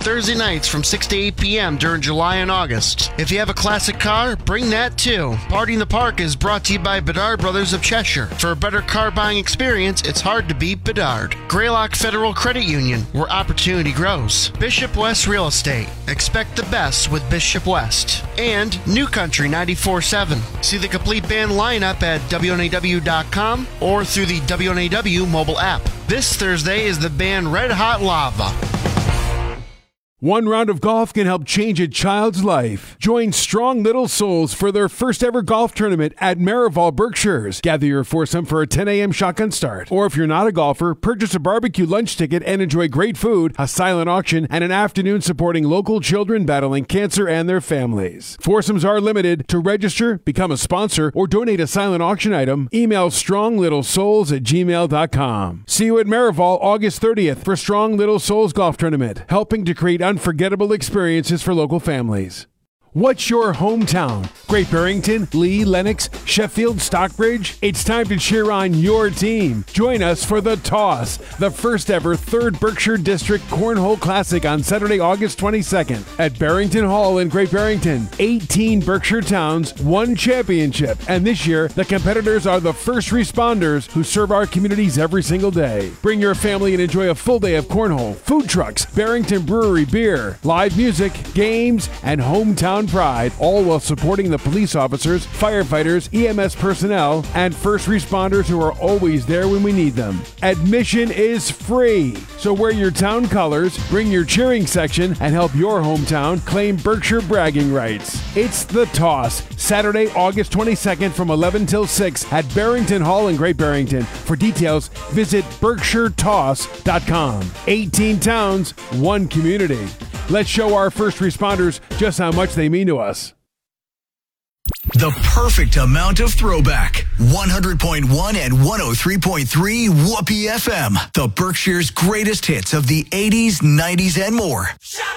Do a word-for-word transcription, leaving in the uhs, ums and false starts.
Thursday nights from six to eight p.m. during July and August. If you have a classic car, bring that too. Party in the Park is brought to you by Bedard Brothers of Cheshire. For a better car buying experience, it's hard to beat Bedard. Greylock Federal Credit Union, where opportunity grows. Bishop West Real Estate. Expect the best with Bishop West. And New Country ninety-four point seven. See the complete band lineup at W N A W dot com or through the W N A W mobile app. This Thursday is the band Red Hot Lava. One round of golf can help change a child's life. Join Strong Little Souls for their first ever golf tournament at Marival Berkshires. Gather your foursome for a ten a.m. shotgun start. Or if you're not a golfer, purchase a barbecue lunch ticket and enjoy great food, a silent auction, and an afternoon supporting local children battling cancer and their families. Foursomes are limited. To register, become a sponsor, or donate a silent auction item, email stronglittlesouls at gmail dot com. See you at Marival August thirtieth for Strong Little Souls Golf Tournament, helping to create unforgettable experiences for local families. What's your hometown? Great Barrington, Lee, Lenox, Sheffield, Stockbridge? It's time to cheer on your team. Join us for the Toss, the first ever third Berkshire District Cornhole Classic on Saturday, August twenty-second at Barrington Hall in Great Barrington. eighteen Berkshire towns, one championship. And this year, the competitors are the first responders who serve our communities every single day. Bring your family and enjoy a full day of cornhole, food trucks, Barrington Brewery beer, live music, games, and hometown pride, all while supporting the police officers, firefighters, E M S personnel, and first responders who are always there when we need them. Admission is free, so wear your town colors, bring your cheering section, and help your hometown claim Berkshire bragging rights. It's the Toss, Saturday, August twenty-second from eleven till six at Barrington Hall in Great Barrington. For details, visit berkshire toss dot com. eighteen towns, one community. Let's show our first responders just how much they mean to us. The perfect amount of throwback. one hundred point one and one oh three point three Whoopee F M. The Berkshire's greatest hits of the eighties, nineties, and more.